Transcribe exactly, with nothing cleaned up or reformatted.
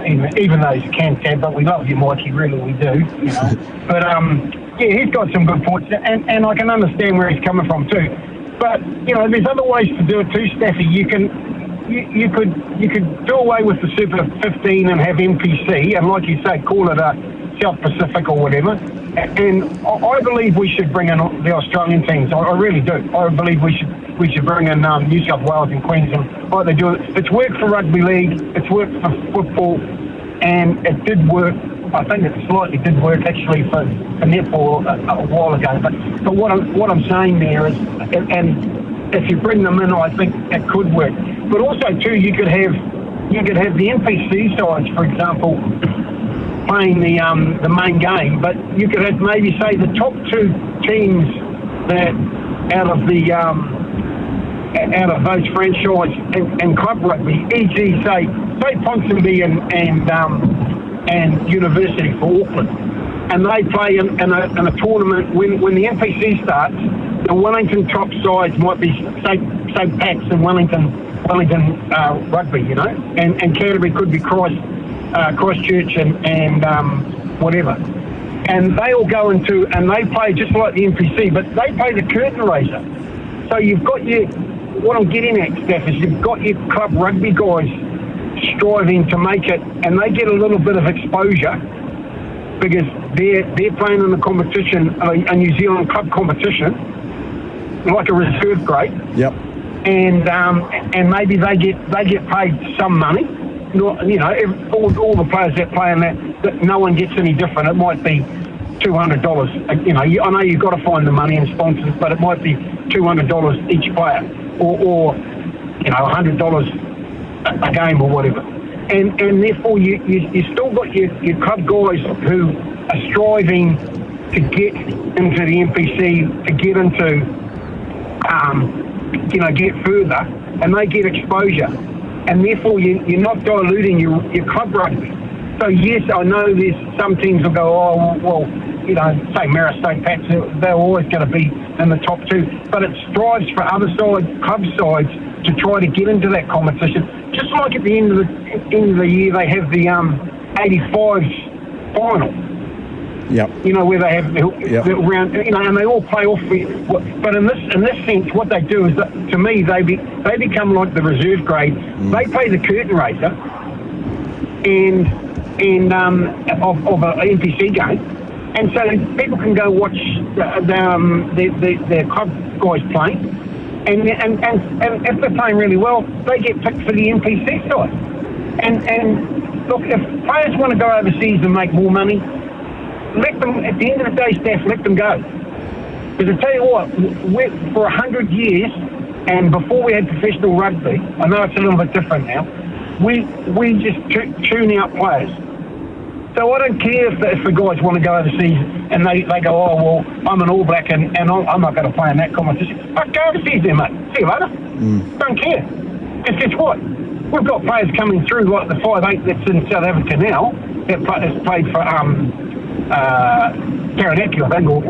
even, even though he's Cantab, but we love you, Mikey, really, we do, you know. But, um, yeah, he's got some good points, and, and I can understand where he's coming from too. But, you know, there's other ways to do it too, Staffy. You can, you, you could you could do away with the Super fifteen and have N P C, and like you say, call it a South Pacific or whatever. And I believe we should bring in the Australian teams. I really do. I believe we should we should bring in um, New South Wales and Queensland. Like they do it. It's worked for rugby league. It's worked for football, and it did work. I think it slightly did work actually for, for netball a, a while ago. But but what I'm what I'm saying there is, and, and if you bring them in, I think it could work. But also too, you could have you could have the N P C sides, for example, playing the um, the main game, but you could have maybe say the top two teams that out of the um, out of those franchise and, and club rugby, for example, say say Ponsonby and and um, and University for Auckland, and they play in, in, a, in a tournament when when the N P C starts. The Wellington top sides might be say say Pats and Wellington Wellington uh, rugby, you know, and and Canterbury could be Christ. Uh, Christchurch and, and um, whatever. And they all go into, and they play just like the N P C, but they play the curtain raiser. So you've got your, what I'm getting at, Steph, is you've got your club rugby guys striving to make it, and they get a little bit of exposure because they're, they're playing in a competition, a, a New Zealand club competition, like a reserve grade. Yep. And um, and maybe they get they get paid some money. Not, you know, all, all the players that play in that, that, no one gets any different. It might be two hundred dollars. You know, you, I know you've got to find the money and sponsors, but it might be two hundred dollars each player, or, or you know, one hundred dollars a, a game or whatever. And and therefore, you you, you still got your, your club guys who are striving to get into the N P C, to get into, um, you know, get further, and they get exposure. And therefore, you, you're not diluting your, your club rugby. So, yes, I know there's some teams will go, oh, well, you know, say Mara State Pats, they're always going to be in the top two. But it strives for other side, club sides to try to get into that competition. Just like at the end of the end of the year, they have the um, eighty-fives final. Yep. You know, where they have the, yep. the round, you know, and they all play off. But in this in this sense, what they do is that, to me, they be, they become like the reserve grade. Mm. They play the curtain raiser and and um, of, of an N P C game, and so people can go watch the, the, um, the, the, their club guys play, and and, and and if they're playing really well, they get picked for the N P C side. And and look, if players want to go overseas and make more money, let them, at the end of the day, Steph, let them go. Because I tell you what, we're, for a hundred years, and before we had professional rugby, I know it's a little bit different now, we we just t- tune out players. So I don't care if the, if the guys want to go overseas and they, they go, oh, well, I'm an All Black and, and I'm not going to play in that competition. But go overseas there, mate. See you later. Mm. Don't care. Because guess what? We've got players coming through, like the five eight that's in South Africa now, that play, has played for um, uh, Taranaki, I think, or